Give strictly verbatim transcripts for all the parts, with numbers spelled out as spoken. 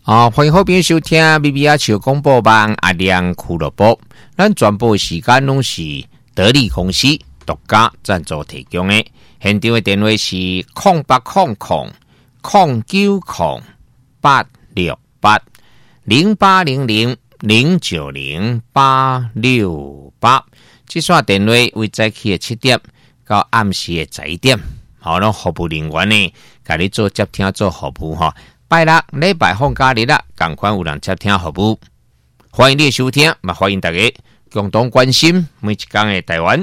好，欢迎好朋友收听 B B R 球广播网阿亮俱乐部。咱全部时间拢是得力公司独家赞助提供的。现场的电话是零八零零零九零八六八零八零零零九零八六八。这线电话为早起的七点到暗时的十一点，好，咱服务人员呢，甲你做接听做服务哈。拜六、礼拜放假日啦，赶快有人接听服务。欢迎你的收听，嘛欢迎大家共同关心每一天的台湾。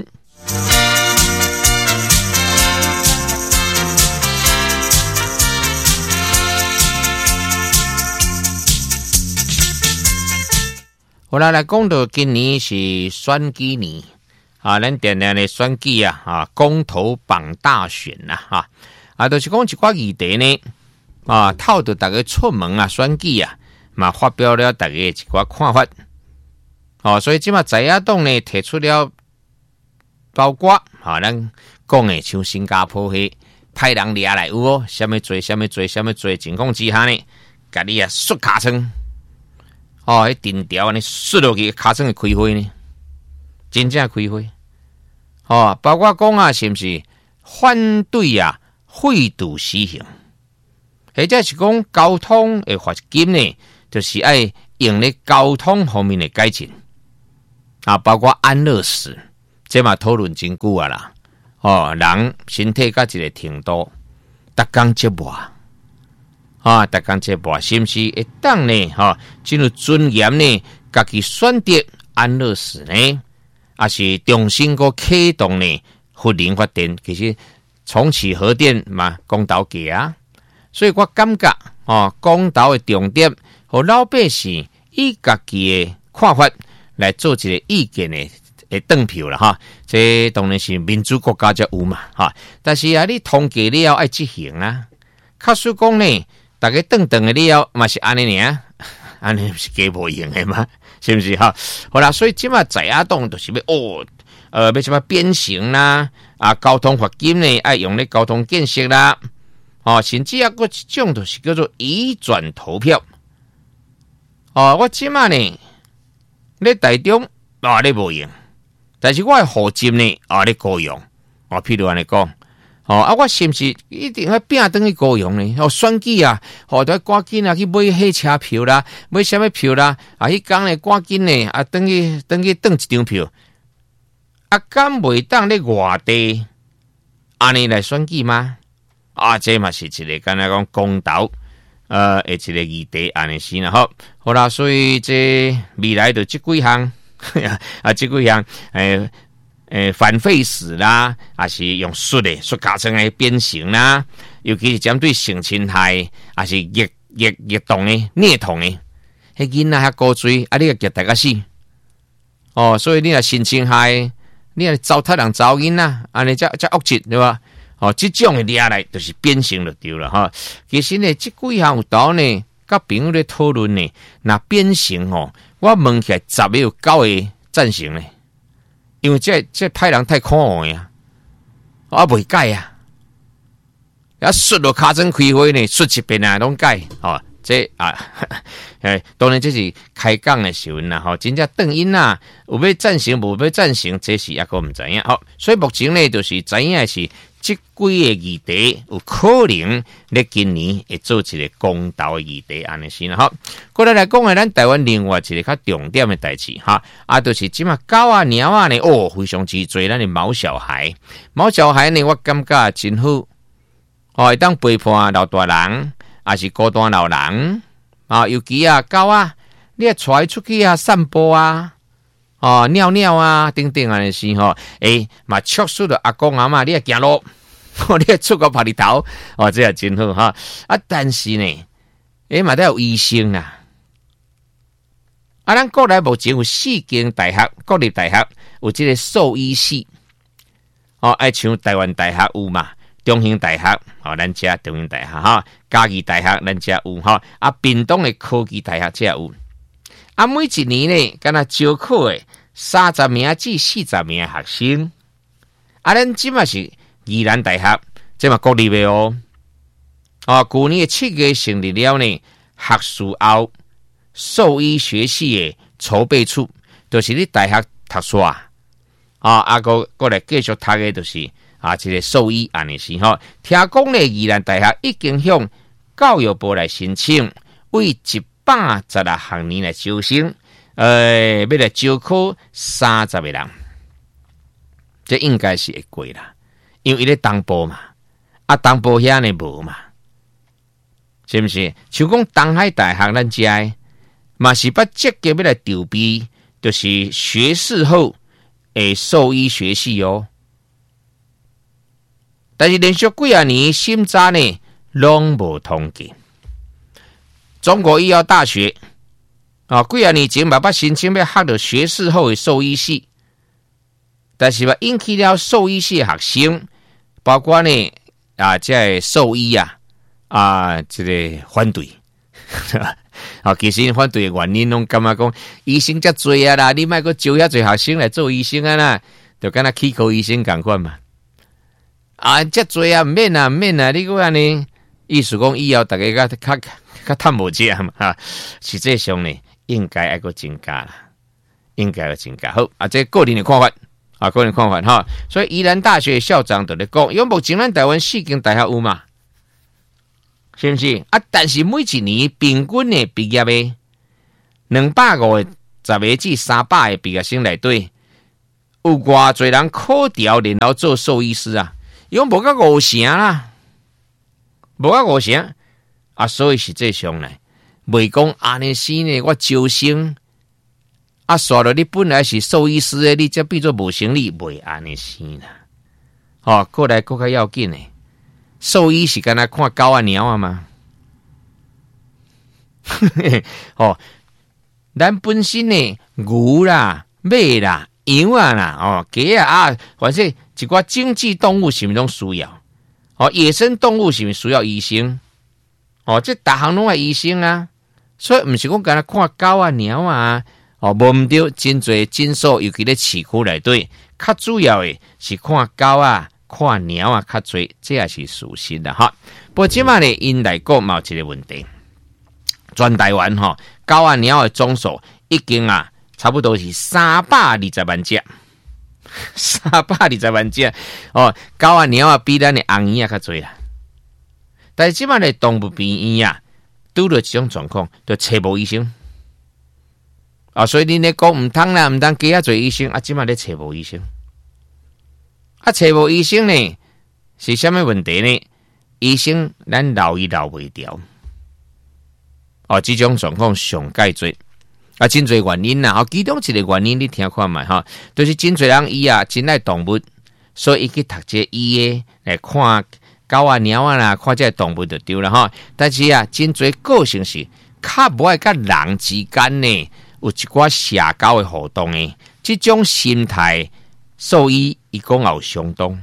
我来来讲到今年是选举年啊，咱定定的选举啊，啊，公投榜大选呐，哈啊，就是讲一寡议题呢。啊，套着大家出门啊，选举啊，嘛发表了大家一寡看法。哦，所以即马在野党呢提出了包括啊，咱讲的像新加坡迄派人掠来有哦，什么罪、什么罪、什么罪情况之下呢，甲你啊摔尻川，哦，迄顶条呢摔落去，尻川会开花呢，真正开花。哦，包括讲啊，是毋是反对啊废除死刑？或者是讲交通的罚金呢，就是爱用咧交通方面的改进啊，包括安乐死，这嘛讨论真久啊啦。哦，人身体到一个程度，逐工折磨啊，逐工折磨，是不是会当呢？哈、哦，进入尊严呢，家己选择安乐死呢，还是重新个启动呢？核能发电，其实重启核电嘛，公道价啊。所以我感觉哦，公投的重点和老百姓以家己的看法来做一个意見的的投票啦哈。這當然是民主國家才有嘛哈。但是啊，你統計了愛執行啊，假使講呢，大家等等的了嘛是安尼爾，安尼是假無用的嘛，是不是哈？好啦，所以即嘛在野黨就是要哦，呃，要什麼變形啦，啊，交通罰金呢愛用咧交通建設啦。哦，甚至啊，嗰一種就是叫做移轉投票。哦，我即馬呢，你台中啊，你無用，但是我係戶籍呢，啊，你夠用。哦，譬如安尼講，哦，啊，我是毋是一定要拼等去夠用呢？哦，選舉啊，哦，都趕緊啊去買火車票啦，買什麼票啦？啊，迄講呢趕緊呢，啊，等去等去等一張票。啊，敢袂當咧外地安尼來選舉嗎？啊，這嘛是一個敢若講公投，呃，一個議題安尼先啦，好，好啦，所以這未來就這幾項，啊，這幾項，誒誒反廢死啦，還是用摔的摔加成的變形啦，尤其是針對性侵害，還是逆逆逆動的虐童的，迄囡仔遐高水，啊，你個夾大家死，哦，所以你若性侵害，你若糟蹋人糟囡仔，安尼才才惡質對吧？哦，這種的掠來就是變形就對了哈。其實呢，這幾項有道呢，甲朋友咧討論呢，那變形哦，我問起來十個有九個贊成呢，因為這這派人太可惡呀，我袂改啊，啊摔落尻川開花呢，摔一遍啊，攏改哦。這啊，誒，當然這是開講的時候啦，吼，真正等因啦，有要贊成無要贊成，這是抑個唔知影。好，所以目前呢，就是知影是這幾個議題有可能咧今年會做一個公投的議題安尼先啦。好，過來來講下咱台灣另外一個較重點的代誌哈，啊，就是即馬狗啊、貓啊呢，哦，非常之多咱的毛小孩，毛小孩呢，我感覺真好，哦，會當陪伴老大人。還是孤單老人啊，尤其啊狗啊，你帶出去啊散步啊，哦尿尿啊，等等啊，是吼，誒嘛促使着阿公阿嬤，你啊行路，你啊出個拍日頭，哦，這也真好哈。啊，但是呢，誒嘛都有醫生啊，啊，咱國內目前有四間大學，國立大學有這個獸醫系，哦，愛像台灣大學有嘛。中興大學，哦，咱遮中興大學哈，嘉義大學咱遮有哈，啊，屏東的科技大學遮有，啊，每一年呢，敢若招考的三十名至四十名學生，啊，咱即嘛是宜蘭大學，即嘛國立的哦，哦，去年的七月成立了呢， 学士后兽医学系的筹备处，就是你大学读书啊，啊，啊个过来继续读的，就是啊，这个兽医安尼是吼。听讲咧，宜兰大学已经向教育部来申请，为一百十六学年来招生，呃，要来招考三十个人，这应该是会过啦，因为伊咧东部嘛，啊，东部遐呢无嘛。是不是？像讲东海大学咱遮的，嘛是把积极要来筹备，就是学士后诶兽医学系哦。但是连续几啊年审查呢，拢无通过。中国医药大学啊，几啊年前嘛把申请要学到学士后的兽医系，但是嘛引起了兽医系的学生，包括呢啊，这兽医啊。啊，这个反对，啊，其实反对的原因，拢感觉讲医生遮多啊啦，你莫个招遐多学生来做医生啊啦，就敢若气口医生共款嘛。啊，遮多啊，唔免啊，唔免啊，你个安尼，意思讲以后大家较较较趁无遮嘛，哈，实际上呢，应该爱个增加啦，应该要增加。好啊，这个人的看法啊，个人看法哈。所以宜兰大学校长就咧讲，因为目前咱台湾四间大学有嘛。是不是啊？但是每一年平均的毕业的两百五十个至三百个毕业生内底，有偌侪人考调然后做兽医师啊？因为无到五成啦，无到五成啊，所以实际上呢，袂讲安尼时呢，我招生啊，刷了你本来是兽医师的，你则变做无成立，袂安尼时啦。哦，过来更较要紧的。兽医是干那看狗啊鸟啊吗？哦，咱本身呢牛啦、马啦、羊啊啦、哦鸡啊啊，反正一寡经济动物是毋是拢需要？哦，野生动物是毋是需要医生？哦，这大行拢系医生啊，所以毋是讲干那看狗啊鸟啊，哦，无毋对，真侪诊所，尤其咧市区内底，较主要的是看狗啊。看鸟啊，较多，这也是事实啦哈。不过即马呢，因来讲嘛有一个问题，全台湾哈狗啊鸟的总数已经啊差不多是三百二十万只，三百二十万只哦。狗啊鸟啊比咱的红鱼啊较多啦。但是即马的动物病院啊，拄到这种状况，就找无医生啊。所以你咧讲唔通啦，唔通加啊做医生啊，即马咧找无医生。啊，找无医生呢，是啥物问题呢？医生咱留伊留袂掉，哦，这种状况上介多，啊，真侪原因啦。哦，其中一个原因你听看卖哈，就是真侪人伊啊真爱动物，所以伊去读这医的来看狗啊、鸟啊啦，看这动物就对了哈。但是啊，真侪个性是较无爱甲人之间呢有一寡社交的互动的，这种心态。兽医伊讲也有相当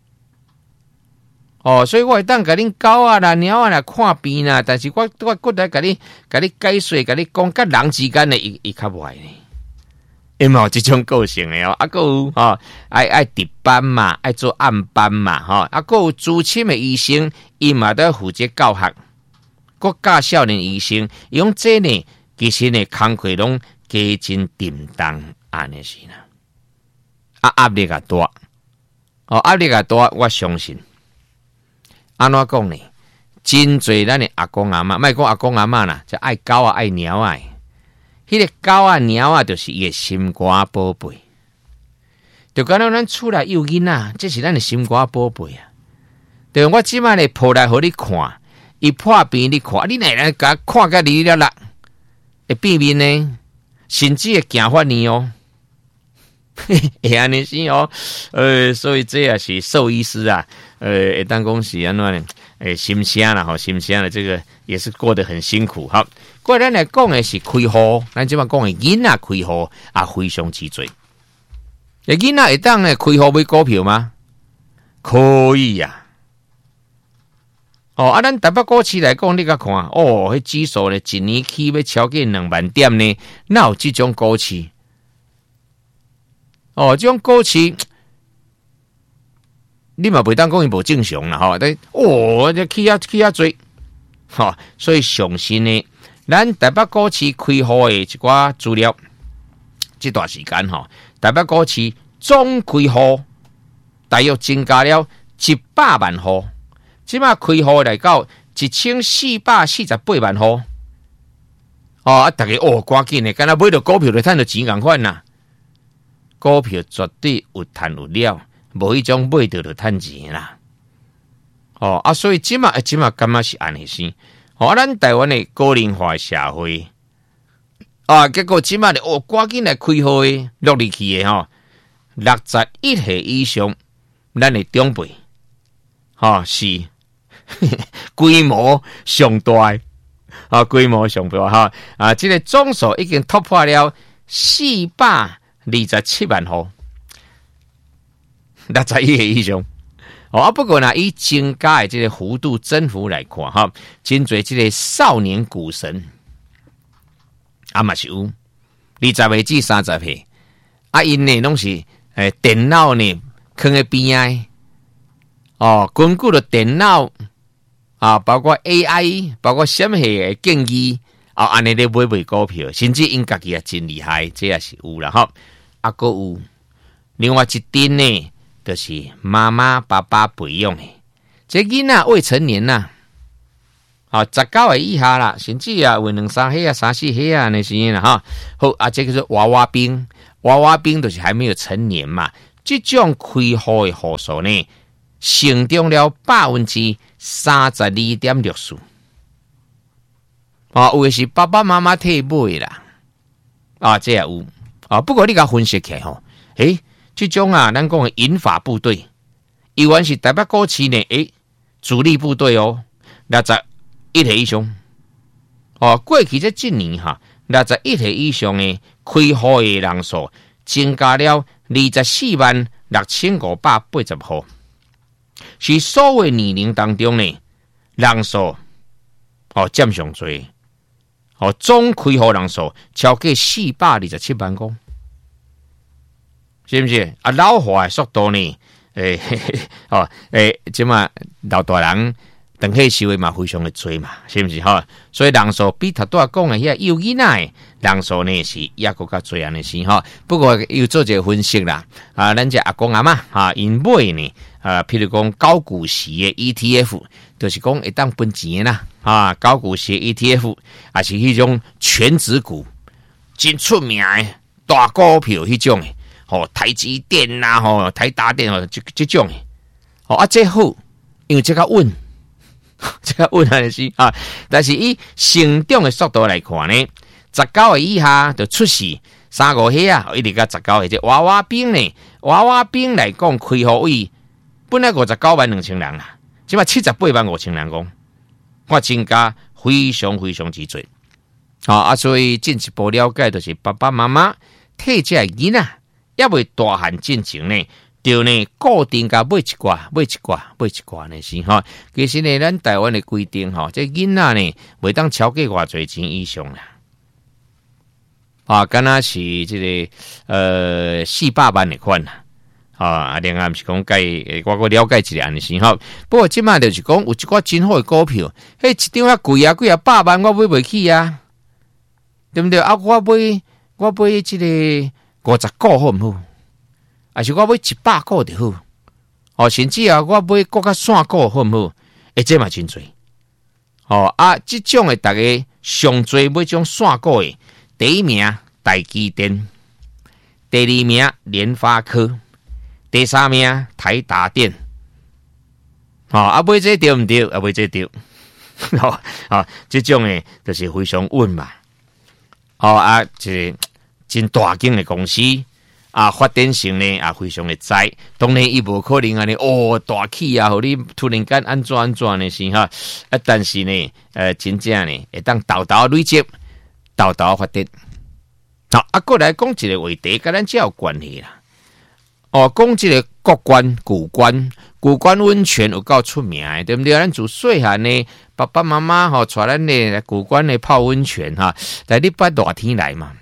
哦，所以我会当甲恁狗啊啦、鸟啊啦看病啦，但是我我过来甲你、甲你解说、甲你讲，甲人之间的伊伊较坏呢，因为有这种个性的哦，啊个有哦，爱爱值班嘛，爱做暗班嘛，哈、哦，啊个有资深的医生，伊嘛都要负责教学，国家少年医生，用这呢，其实呢工课拢加真沉重，安尼是啦。啊，压力也大，哦，压力也大，我相信。安怎讲呢？真侪咱的阿公阿嬷，莫讲阿公阿嬷啦，就爱狗啊，爱鸟啊。迄、那个狗啊、鸟啊，就是伊的心肝宝贝。就讲到咱厝内有囡仔，这是咱的心肝宝贝啊。对，我即摆咧抱来互你看，伊破病你看，你乃来甲看甲你了啦，会变面呢，甚至会惊发呢哦。会安尼是哦，呃，所以这也是兽医师啊，呃，会当讲是安怎呢？诶，心声啦，吼，心声啦，这个也是过得很辛苦。好，过来咱来讲的是开户，咱即摆讲的囡仔开户啊，非常之多。诶，囡仔会当呢开户买股票吗？可以呀、啊。哦，啊，咱台北股市来讲，你甲看，哦，迄指数呢，一年起要超过两万点呢，哪有这种股市？哦，这种股市，你嘛袂当讲伊无正常啦吼，但哦，这起啊起啊追， 哈、哦，所以上新呢，咱台北股市开户的一寡资料，这段时间哈、哦，台北股市总开户大约增加了一百万户，即马开户来到一千四百四十八万户。哦，啊，大家哦，赶紧的，敢若买到股票就赚到钱共款呐。股票绝对有赚有了，无迄种买到就赚钱啦。哦，啊，所以即马即马感觉是安尼先。哦，啊，咱台湾的高龄化社会，啊，结果即马的哦，赶紧来开户的落入去的吼，六十一岁以上，咱的长辈，哈、哦、是规模上大的。啊，规模上大哈啊！这个总数已经突破了四百二十七万户，六十一岁以上。哦，啊，不过呢，以增加的这个幅度增幅来看哈，真侪这个少年股神啊嘛是有二十岁至三十岁，啊，因呢拢是诶电脑呢放在边仔，哦，根据了电脑。啊，包括 A I， 包括什么的建议啊，安尼咧买卖股票，甚至因家己也真厉害，这也是有啦哈。啊，个有另外一点呢，就是妈妈爸爸培养的，这囡仔未成年呐，啊，十九岁以下啦，甚至啊，有两三岁啊、三四岁啊那些啦哈。好啊，这个是娃娃兵，娃娃兵就是还没有成年嘛，这种开户的户数呢，成长了百分之三十二点六四，啊，有的是爸爸妈妈替买啦，啊，这也有啊。不过你甲分析起来吼，诶，这种啊，咱讲的银发部队，依然是台北股市呢，诶，主力部队哦，六十一岁以上，哦，过去这一年哈，六十一岁以上的开户的人数增加了二十四万六千五百八十户。是所有年龄当中呢，人数哦占上多，哦总开户人数超过四百二十七万公，是不是？啊，老化的速度呢？诶、欸，哦，诶、欸，即嘛老大人长期收的嘛非常的多嘛，是不是？哈、哦，所以人数比头拄仔讲的遐幼囡仔人数呢是也更加多安尼是哈。不过又做一个分析啦，啊，咱这阿公阿嬷哈，因买呢。啊，譬如讲高股息的 E T F， 就是讲会当分钱啦，啊，高股息 E T F， 也是迄种全指股，真出名的大股票迄种的，吼，台积电呐，吼，台达电哦，这这种的，哦啊，这好，因为这个稳，这个稳还是啊，但是以成长的速度来看呢，十九岁以下就出世三五岁啊，一直到十九岁，这娃娃兵呢，娃娃兵来讲开户位。本来五十九万两千人啦，即码七十八万五千人讲，我增加非常非常之多。啊啊，所以进一步了解就是爸爸妈妈替这囡仔也未大汉进前呢，就呢固定甲买一寡，买一寡，买一寡呢是哈。其实呢，咱台湾的规定哈，这囡仔呢未当超过偌侪钱以上啦。啊，敢若是这个呃四百万的款啦。啊，另外是讲解，我我了解一下安尼先吼。不过即马就是讲有一寡真好的股票，迄一张遐贵啊贵啊百万，我买袂起啊，对不对？啊，我买我买即个五十股好唔好？还是我买一百股就好？哦，甚至啊，我买更较散股好唔好？诶，这嘛真侪。哦啊，即种的大家上最买种散股的，第一名台积电，第二名联发科。第三名台达电，哦，啊，买这对唔对？啊，买这对，哦，啊，这种诶，就是非常稳嘛。哦啊，这真大间的公司啊，发展性呢啊，非常的在。当然，伊无可能安尼哦，大起啊，互你突然间安怎安怎呢是哈？啊，但是呢，呃，真正呢，会当豆豆累积，豆豆发展。好，啊，过来讲一个话题，跟咱这有关系啦。哦，讲这个国关、古关、古关温泉有够出名的，对不对？咱自细汉呢，爸爸妈妈吼带咱呢古关呢泡温泉哈，来你把热天来嘛，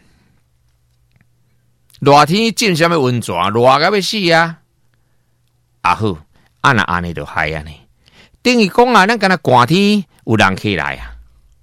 热天浸什么温泉，热到要死啊！啊好，安那安尼就嗨啊呢。等于讲啊，咱敢若寒天有人客来啊，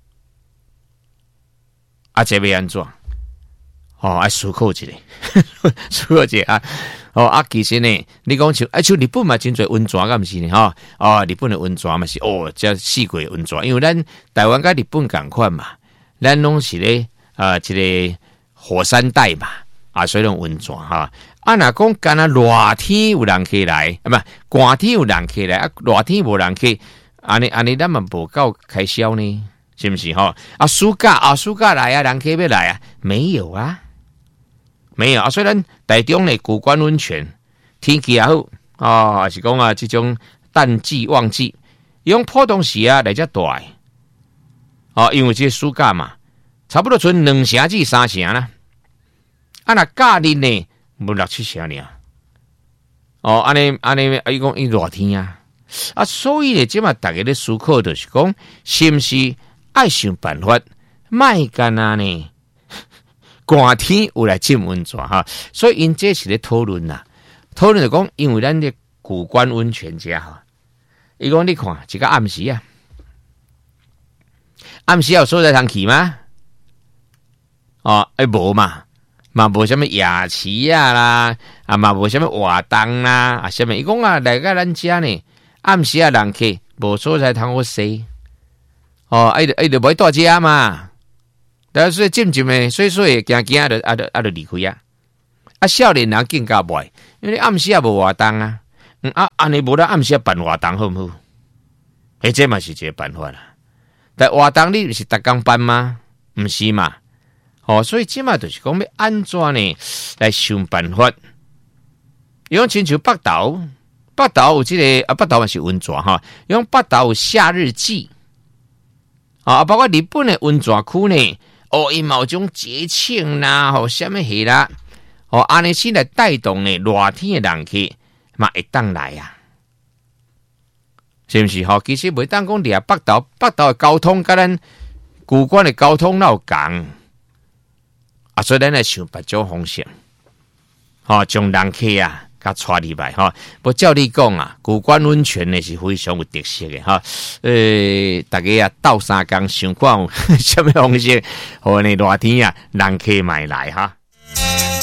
啊，这要安怎？哦，爱思考一下，思考一下啊。哦啊，其实呢，你讲像啊，像日本嘛，真侪温泉，敢毋是呢？哈、哦，哦，日本的温泉嘛是哦，这四季温泉，因为咱台湾甲日本共款嘛，咱拢是咧啊，一个火山带嘛，啊，所以拢温泉哈。啊，若讲干那热天有人客来，啊，不，寒天有人客来，啊，热天无人客，安尼安尼，咱嘛无够开销呢，是不是哈？啊，暑假啊，暑假来啊，人客要来啊，没有啊。没有啊，虽然台中的古关温泉天气也好啊，是讲啊，这种淡季旺季，用普通时啊来遮大哦、啊，因为这暑假嘛，差不多剩两成至三成啦。啊，那假日呢，无六七成尔。哦，安尼安尼，伊讲伊热天啊，啊，所以呢，即嘛大家咧思考就是讲，是毋是爱想办法，卖干啊呢？寒天有来浸温泉哈，所以因这是咧讨论呐，讨论就讲，因为咱的古关温泉家哈，伊讲你看一个暗时啊，暗时有所在通去吗？哦，哎无嘛，嘛无什么夜市啊啦，啊嘛无什么活动啦，啊什么？伊讲啊，来个咱家呢，暗时啊人客无所在通好洗，哦，哎哎就袂大家嘛。但是渐渐的，水水行行啊，就啊就啊就离开啊。啊，少年人更加袂，因为暗时也无活动啊。嗯啊，安尼无得暗时办活动好唔好？诶，这嘛是一个办法啦。但活动你是逐工办吗？唔是嘛？哦，所以即嘛就是讲要安怎呢来想办法。因为亲像北投，北投有即、這個啊，北投嘛是温泉哈。因为北投有夏日祭啊，包括日本的温泉区呢。哦，伊某种节庆啦，吼，什么戏啦，哦，安尼先来带动呢热天的人客嘛会当来啊，是不是？吼，其实袂当讲掠北投，北投的交通甲咱古关的交通哪有共啊？所以咱来想别种方式，吼，将人客啊甲带入来，吼。不照你讲啊，古关温泉呢是非常有特色的，哈。呃，大家啊斗三工想看有什么方式，互呢热天啊人客买来哈。